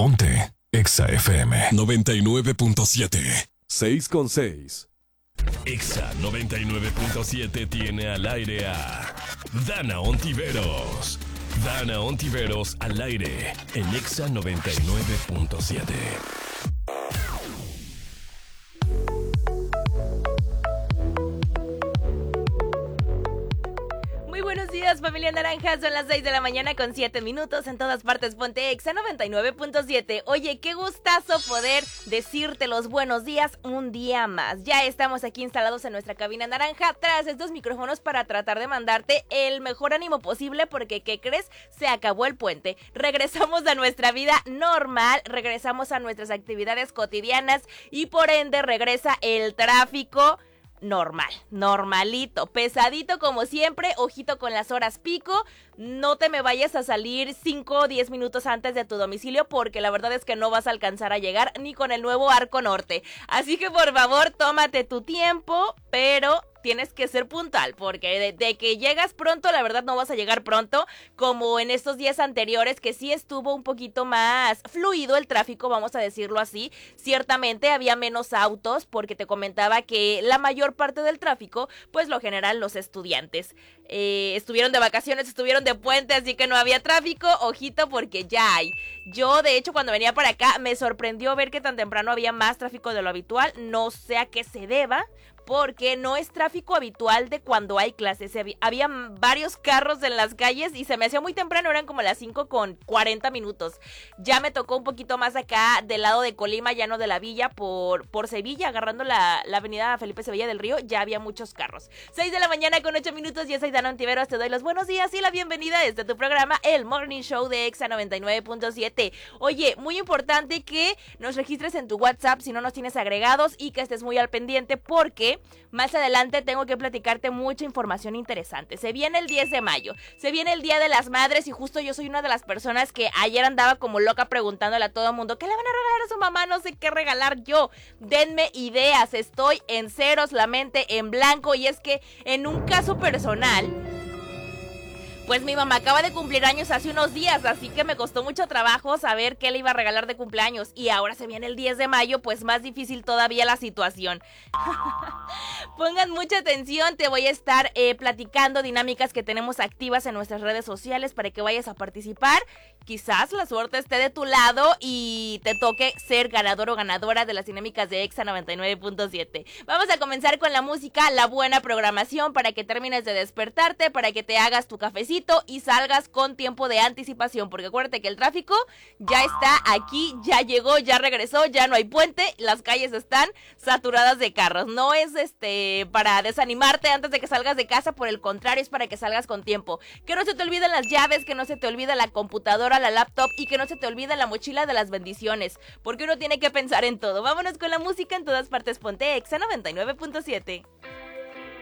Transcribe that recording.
Ponte Exa FM 99.7. 6.6. Exa 99.7 tiene al aire a Dana Ontiveros. Dana Ontiveros al aire en Exa 99.7. Buenos días, familia naranja, son las 6 de la mañana con 7 minutos, en todas partes ponte Exa 99.7. Oye, qué gustazo poder decirte los buenos días un día más. Ya estamos aquí instalados en nuestra cabina naranja, tras estos micrófonos para tratar de mandarte el mejor ánimo posible, porque ¿qué crees? Se acabó el puente. Regresamos a nuestra vida normal, regresamos a nuestras actividades cotidianas y por ende regresa el tráfico normal, normalito, pesadito como siempre, ojito con las horas pico, no te me vayas a salir 5 o 10 minutos antes de tu domicilio porque la verdad es que no vas a alcanzar a llegar ni con el nuevo Arco Norte, así que por favor tómate tu tiempo, pero tienes que ser puntual, porque de que llegas pronto, la verdad no vas a llegar pronto, como en estos días anteriores, que sí estuvo un poquito más fluido el tráfico, vamos a decirlo así. Ciertamente había menos autos, porque te comentaba que la mayor parte del tráfico, pues lo generan los estudiantes. Estuvieron de vacaciones, estuvieron de puente, así que no había tráfico, ojito porque ya hay. Yo, de hecho, cuando venía para acá, me sorprendió ver que tan temprano había más tráfico de lo habitual, no sé a qué se deba, porque no es tráfico habitual de cuando hay clases. Había varios carros en las calles y se me hacía muy temprano, eran como las 5:40. Ya me tocó un poquito más acá del lado de Colima, ya no de la villa, por Sevilla, agarrando la avenida Felipe Sevilla del Río, ya había muchos carros. 6 de la mañana con 8 minutos, yo soy Dana Ontiveros, te doy los buenos días y la bienvenida desde tu programa, el Morning Show de Exa 99.7. Oye, muy importante que nos registres en tu WhatsApp si no nos tienes agregados y que estés muy al pendiente porque más adelante tengo que platicarte mucha información interesante. Se viene el 10 de mayo, se viene el Día de las Madres y justo yo soy una de las personas que ayer andaba como loca preguntándole a todo el mundo ¿qué le van a regalar a su mamá? No sé qué regalar yo. Denme ideas, estoy en ceros, la mente en blanco y es que en un caso personal, pues mi mamá acaba de cumplir años hace unos días, así que me costó mucho trabajo saber qué le iba a regalar de cumpleaños. Y ahora se viene el 10 de mayo, pues más difícil todavía la situación. Pongan mucha atención, te voy a estar platicando dinámicas que tenemos activas en nuestras redes sociales para que vayas a participar. Quizás la suerte esté de tu lado y te toque ser ganador o ganadora de las dinámicas de Exa 99.7. Vamos a comenzar con la música, la buena programación para que termines de despertarte, para que te hagas tu cafecito y salgas con tiempo de anticipación, porque acuérdate que el tráfico ya está aquí, ya llegó, ya regresó, ya no hay puente, las calles están saturadas de carros. No es para desanimarte antes de que salgas de casa, por el contrario, es para que salgas con tiempo. Que no se te olviden las llaves, que no se te olvide la computadora, la laptop y que no se te olvide la mochila de las bendiciones, porque uno tiene que pensar en todo. Vámonos con la música, en todas partes ponte Exa 99.7.